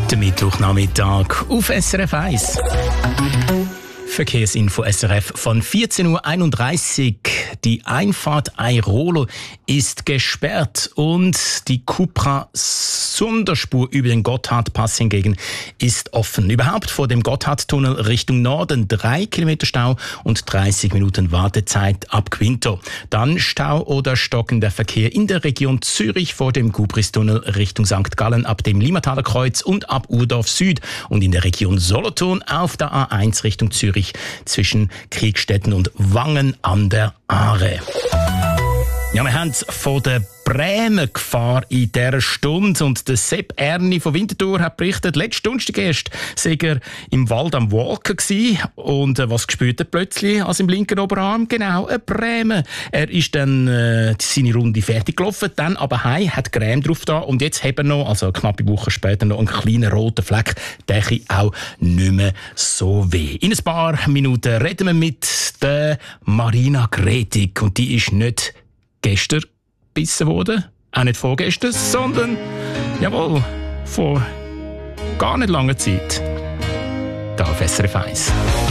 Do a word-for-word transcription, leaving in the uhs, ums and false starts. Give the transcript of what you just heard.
Der Mittwochnachmittag auf S R F eins. Verkehrsinfo S R F von vierzehn Uhr einunddreißig. Die Einfahrt Airolo ist gesperrt und die Cupra-Sonderspur über den Gotthardpass hingegen ist offen. Überhaupt vor dem Gotthardtunnel Richtung Norden drei Kilometer Stau und dreißig Minuten Wartezeit ab Quinto. Dann Stau oder stockender Verkehr in der Region Zürich vor dem Gubristunnel Richtung Sankt Gallen ab dem Limmataler Kreuz und ab Urdorf Süd und in der Region Solothurn auf der A eins Richtung Zürich zwischen Kriegstetten und Wangen an der Aare. Ja, wir haben es von der Bremen-Gefahr in dieser Stunde. Und der Sepp Erni von Winterthur hat berichtet, letzten Donnerstag erst sei er im Wald am Walken gewesen. Und äh, was spürt er plötzlich als im linken Oberarm? Genau, ein Bremen. Er ist dann äh, seine Runde fertig gelaufen, dann aber heim, hat Creme drauf da und jetzt hat er noch, also eine knappe Woche später, noch einen kleinen roten Fleck, der auch nicht mehr so weh. In ein paar Minuten reden wir mit der Marina Gretig und die ist nicht gestern gebissen worden, auch nicht vorgestern, sondern, jawohl, vor gar nicht langer Zeit. Da auf S R F eins.